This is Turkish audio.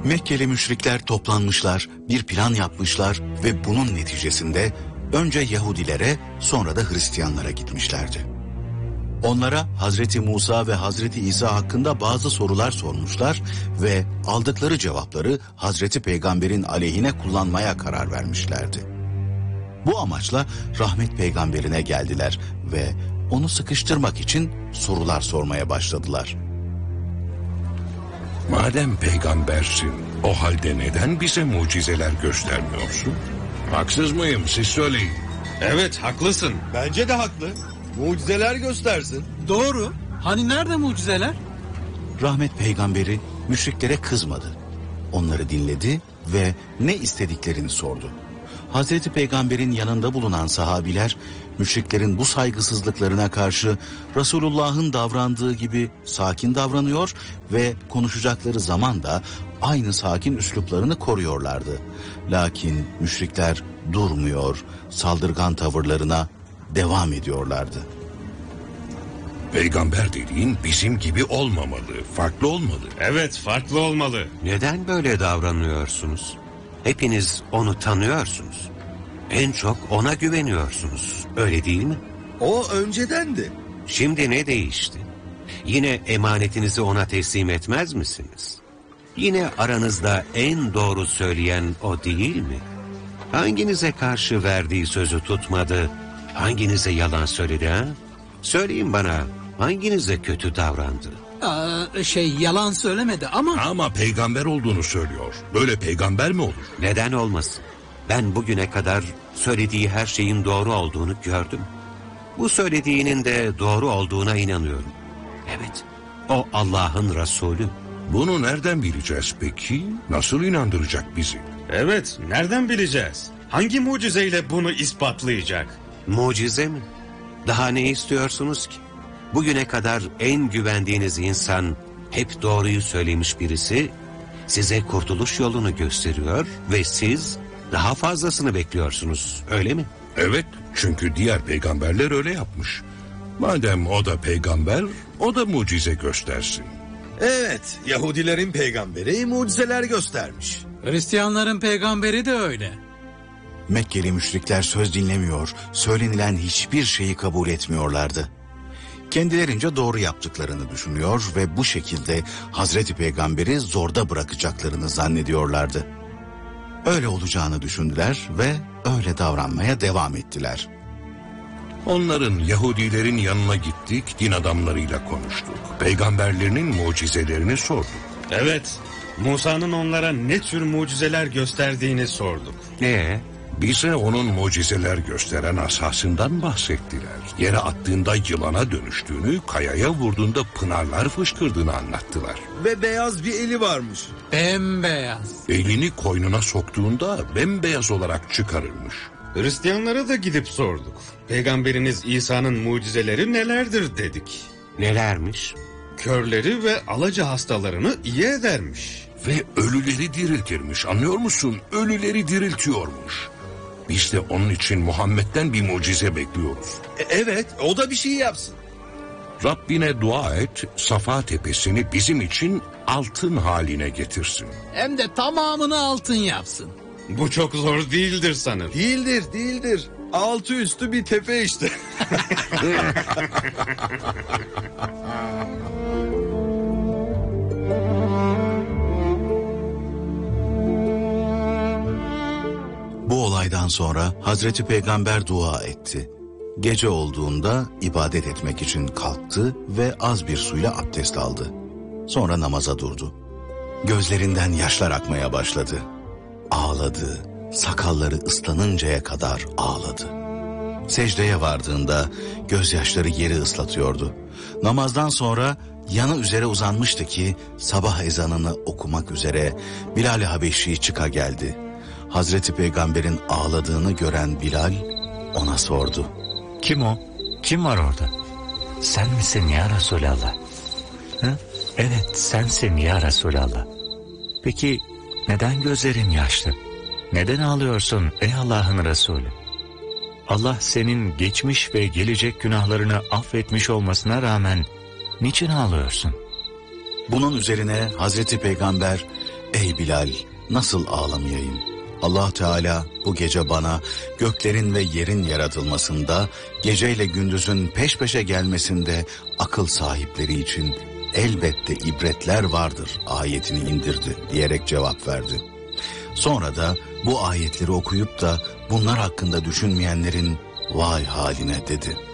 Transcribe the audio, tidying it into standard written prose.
Mekkeli müşrikler toplanmışlar, bir plan yapmışlar ve bunun neticesinde önce Yahudilere sonra da Hristiyanlara gitmişlerdi. Onlara Hazreti Musa ve Hazreti İsa hakkında bazı sorular sormuşlar ve aldıkları cevapları Hazreti Peygamber'in aleyhine kullanmaya karar vermişlerdi. Bu amaçla rahmet peygamberine geldiler ve onu sıkıştırmak için sorular sormaya başladılar. Madem peygambersin, o halde neden bize mucizeler göstermiyorsun? Haksız mıyım, siz söyleyin. Evet, haklısın. Bence de haklı. Mucizeler göstersin. Doğru. Hani nerede mucizeler? Rahmet peygamberi müşriklere kızmadı. Onları dinledi ve ne istediklerini sordu. Hazreti Peygamber'in yanında bulunan sahabiler, müşriklerin bu saygısızlıklarına karşı Resulullah'ın davrandığı gibi sakin davranıyor ve konuşacakları zaman da aynı sakin üsluplarını koruyorlardı. Lakin müşrikler durmuyor, saldırgan tavırlarına devam ediyorlardı. Peygamber dediğin bizim gibi olmamalı, farklı olmalı. Evet, farklı olmalı. Neden böyle davranıyorsunuz? Hepiniz onu tanıyorsunuz. En çok ona güveniyorsunuz. Öyle değil mi? O öncedendi. Şimdi ne değişti? Yine emanetinizi ona teslim etmez misiniz? Yine aranızda en doğru söyleyen o değil mi? Hanginize karşı verdiği sözü tutmadı? Hanginize yalan söyledi ha? Söyleyin bana, hanginize kötü davrandı? Yalan söylemedi ama... Ama peygamber olduğunu söylüyor. Böyle peygamber mi olur? Neden olmasın? Ben bugüne kadar söylediği her şeyin doğru olduğunu gördüm. Bu söylediğinin de doğru olduğuna inanıyorum. Evet, o Allah'ın Resulü. Bunu nereden bileceğiz peki? Nasıl inandıracak bizi? Evet, nereden bileceğiz? Hangi mucizeyle bunu ispatlayacak? Mucize mi? Daha ne istiyorsunuz ki? Bugüne kadar en güvendiğiniz insan, hep doğruyu söylemiş birisi, size kurtuluş yolunu gösteriyor ve siz daha fazlasını bekliyorsunuz, öyle mi? Evet, çünkü diğer peygamberler öyle yapmış. Madem o da peygamber, o da mucize göstersin. Evet, Yahudilerin peygamberi mucizeler göstermiş. Hristiyanların peygamberi de öyle. Mekkeli müşrikler söz dinlemiyor, söylenilen hiçbir şeyi kabul etmiyorlardı. Kendilerince doğru yaptıklarını düşünüyor ve bu şekilde Hazreti Peygamber'i zorda bırakacaklarını zannediyorlardı. Öyle olacağını düşündüler ve öyle davranmaya devam ettiler. Onların, Yahudilerin yanına gittik, din adamlarıyla konuştuk. Peygamberlerinin mucizelerini sorduk. Evet, Musa'nın onlara ne tür mucizeler gösterdiğini sorduk. Bize onun mucizeler gösteren asasından bahsettiler. Yere attığında yılana dönüştüğünü, kayaya vurduğunda pınarlar fışkırdığını anlattılar. Ve beyaz bir eli varmış. Bembeyaz. Elini koynuna soktuğunda bembeyaz olarak çıkarırmış. Hristiyanlara da gidip sorduk. Peygamberiniz İsa'nın mucizeleri nelerdir dedik. Nelermiş? Körleri ve alaca hastalarını iyi edermiş. Ve ölüleri diriltirmiş, anlıyor musun? Ölüleri diriltiyormuş. Biz de onun için Muhammed'den bir mucize bekliyoruz. Evet, o da bir şey yapsın. Rabbine dua et, Safa tepesini bizim için altın haline getirsin. Hem de tamamını altın yapsın. Bu çok zor değildir sanırım. Değildir. Altı üstü bir tepe işte. Bu olaydan sonra Hazreti Peygamber dua etti. Gece olduğunda ibadet etmek için kalktı ve az bir suyla abdest aldı. Sonra namaza durdu. Gözlerinden yaşlar akmaya başladı. Ağladı, sakalları ıslanıncaya kadar ağladı. Secdeye vardığında gözyaşları yeri ıslatıyordu. Namazdan sonra yanı üzere uzanmıştı ki sabah ezanını okumak üzere Bilal-i Habeşi çıka geldi. Hazreti Peygamber'in ağladığını gören Bilal ona sordu. Kim o? Kim var orada? Sen misin ya Resulallah? Hı? Evet, sensin ya Resulallah. Peki neden gözlerin yaşlı? Neden ağlıyorsun ey Allah'ın Resulü? Allah senin geçmiş ve gelecek günahlarını affetmiş olmasına rağmen niçin ağlıyorsun? Bunun üzerine Hazreti Peygamber Ey Bilal, nasıl ağlamayayım? Allah Teala bu gece bana göklerin ve yerin yaratılmasında, geceyle gündüzün peş peşe gelmesinde akıl sahipleri için elbette ibretler vardır ayetini indirdi diyerek cevap verdi. Sonra da bu ayetleri okuyup da bunlar hakkında düşünmeyenlerin vay haline dedi.